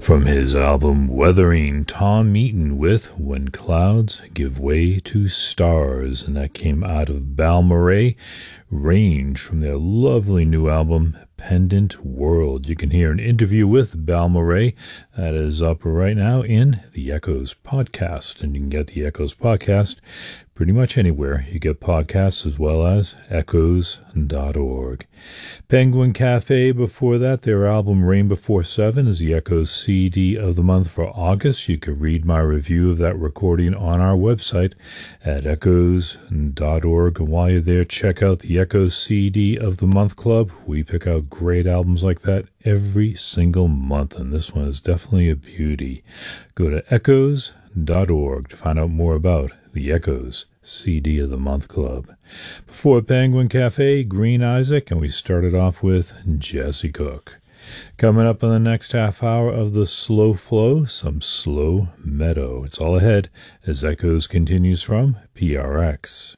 From his album Weathering, Tom Meaton with When Clouds Give Way to Stars, and that came out of Balmorhea Range from their lovely new album Pendant World. You can hear an interview with Balmorhea that is up right now in the Echoes podcast, and you can get the Echoes podcast pretty much anywhere you get podcasts, as well as echoes.org. Penguin Cafe, before that, their album Rain Before 7 is the Echoes CD of the month for August. You can read my review of that recording on our website at echoes.org. And while you're there, check out the Echoes CD of the Month Club. We pick out great albums like that every single month, and this one is definitely a beauty. Go to echoes.org to find out more about the Echoes CD of the Month Club. Before Penguin Cafe, Green Isaac, and we started off with Jesse Cook. Coming up in the next half hour of the Slow Flow, some Slow Meadow. It's all ahead as Echoes continues from PRX.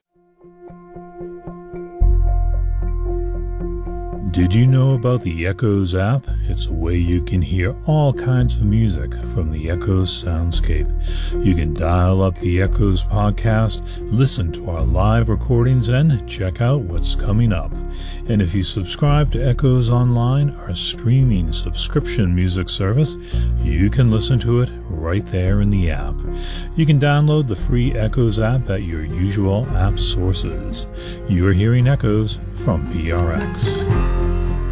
Did you know about the Echoes app? It's a way you can hear all kinds of music from the Echoes soundscape. You can dial up the Echoes podcast, listen to our live recordings, and check out what's coming up. And if you subscribe to Echoes Online, our streaming subscription music service, you can listen to it right there in the app. You can download the free Echoes app at your usual app sources. You're hearing Echoes from PRX.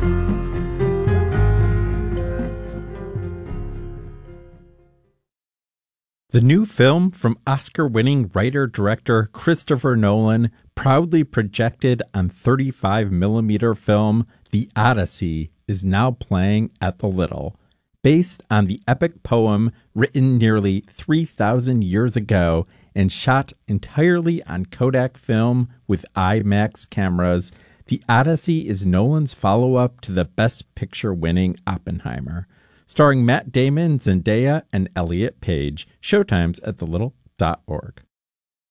The new film from Oscar-winning writer-director Christopher Nolan, proudly projected on 35mm film, The Odyssey, is now playing at the Little. Based on the epic poem written nearly 3,000 years ago and shot entirely on Kodak film with IMAX cameras, The Odyssey is Nolan's follow-up to the Best Picture-winning Oppenheimer. Starring Matt Damon, Zendaya, and Elliot Page. Showtime's at thelittle.org.